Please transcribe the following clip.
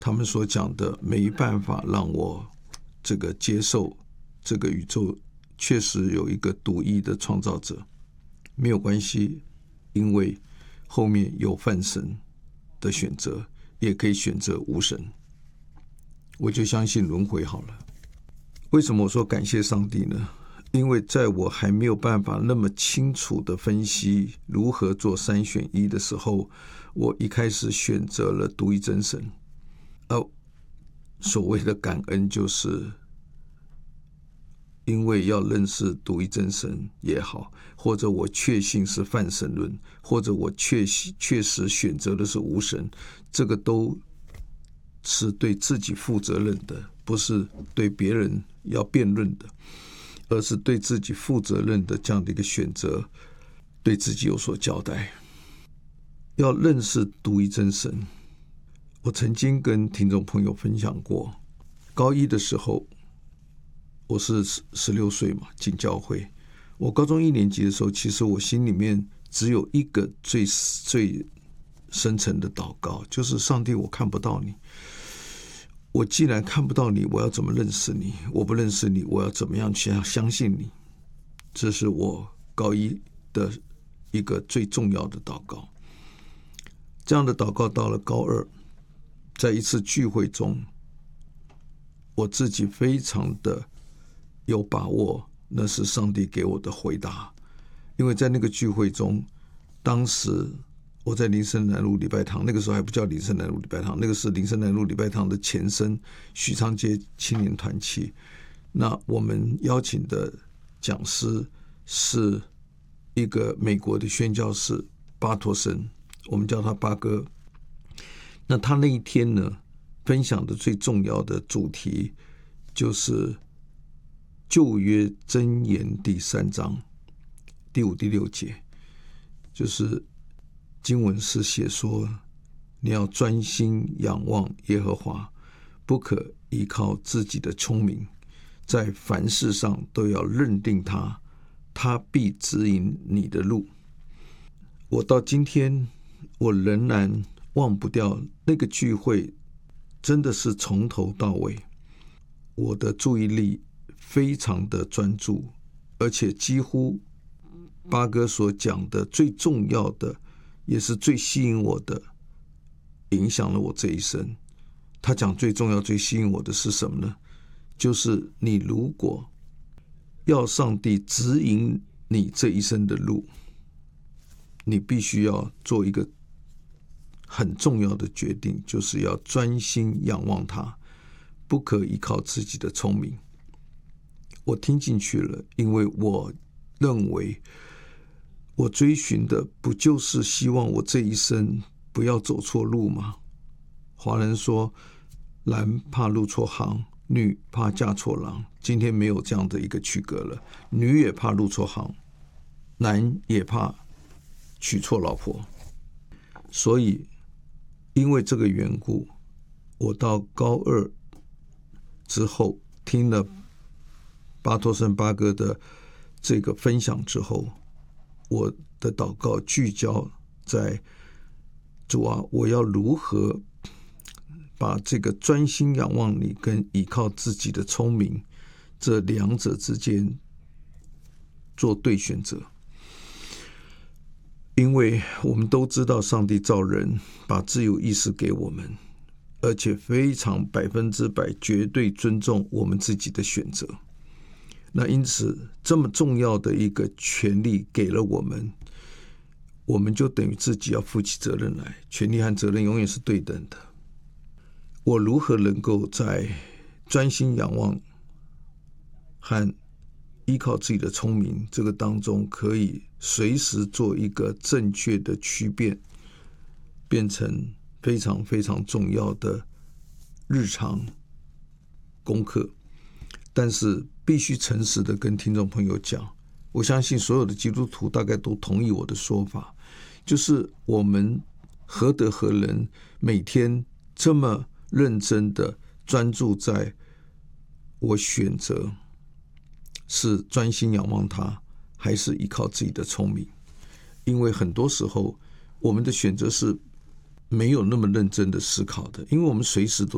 他们所讲的没办法让我这个接受这个宇宙确实有一个独一的创造者，没有关系，因为后面有泛神的选择，也可以选择无神，我就相信轮回好了。为什么我说感谢上帝呢？因为在我还没有办法那么清楚的分析如何做3选1的时候，我一开始选择了独一真神。所谓的感恩，就是因为要认识独一真神也好，或者我确信是泛神论，或者我确实选择的是无神，这个都是对自己负责任的，不是对别人要辩论的，而是对自己负责任的这样的一个选择，对自己有所交代。要认识独一真神，我曾经跟听众朋友分享过，高一的时候我是16岁嘛，进教会。我高中1年级的时候，其实我心里面只有一个最深层的祷告，就是上帝，我看不到你，我既然看不到你，我要怎么认识你？我不认识你，我要怎么样去相信你？这是我高一的一个最重要的祷告。这样的祷告到了高2，在一次聚会中，我自己非常的有把握，那是上帝给我的回答。因为在那个聚会中，当时我在林森南路礼拜堂，那个时候还不叫林森南路礼拜堂，那个是林森南路礼拜堂的前身许昌街青年团契。那我们邀请的讲师是一个美国的宣教士巴托森，我们叫他巴哥。那他那一天呢，分享的最重要的主题就是旧约箴言第3章第5、第6节，就是经文是写说，你要专心仰望耶和华，不可依靠自己的聪明，在凡事上都要认定他，他必指引你的路。我到今天我仍然忘不掉那个聚会，真的是从头到尾我的注意力非常的专注，而且几乎巴哥所讲的最重要的也是最吸引我的，影响了我这一生。他讲最重要最吸引我的是什么呢？就是你如果要上帝指引你这一生的路，你必须要做一个很重要的决定，就是要专心仰望他，不可依靠自己的聪明。我听进去了，因为我认为我追寻的不就是希望我这一生不要走错路吗？华人说男怕入错行，女怕嫁错郎，今天没有这样的一个区隔了，女也怕入错行，男也怕娶错老婆。所以因为这个缘故，我到高2之后听了巴托森巴哥的这个分享之后，我的祷告聚焦在主啊，我要如何把这个专心仰望你跟依靠自己的聪明这两者之间做对选择。因为我们都知道上帝造人，把自由意识给我们，而且非常100%绝对尊重我们自己的选择。那因此这么重要的一个权利给了我们，我们就等于自己要负起责任来，权利和责任永远是对等的。我如何能够在专心仰望和依靠自己的聪明这个当中，可以随时做一个正确的区变，变成非常非常重要的日常功课。但是必须诚实的跟听众朋友讲，我相信所有的基督徒大概都同意我的说法，就是我们何德何能每天这么认真的专注在我选择是专心仰望他，还是依靠自己的聪明。因为很多时候我们的选择是没有那么认真的思考的，因为我们随时都